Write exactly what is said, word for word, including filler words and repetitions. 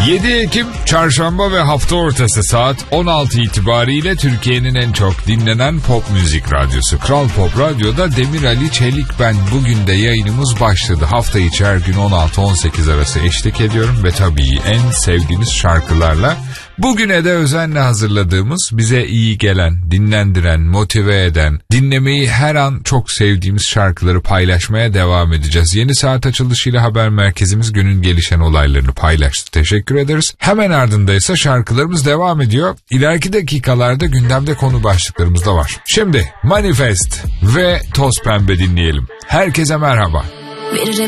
yedi Ekim Çarşamba ve hafta ortası saat on altı itibariyle Türkiye'nin en çok dinlenen pop müzik radyosu Kral Pop Radyo'da Demir Ali Çelik ben. Bugün de yayınımız başladı. Hafta içi her gün on altı on sekiz arası eşlik ediyorum ve tabii en sevdiğimiz şarkılarla bugüne de özenle hazırladığımız, bize iyi gelen, dinlendiren, motive eden, dinlemeyi her an çok sevdiğimiz şarkıları paylaşmaya devam edeceğiz. Yeni saat açılışıyla haber merkezimiz günün gelişen olaylarını paylaştı. Teşekkür ederiz. Hemen ardında ise şarkılarımız devam ediyor. İleriki dakikalarda gündemde konu başlıklarımız da var. Şimdi Manifest ve Toz Pembe dinleyelim. Herkese merhaba. Veririm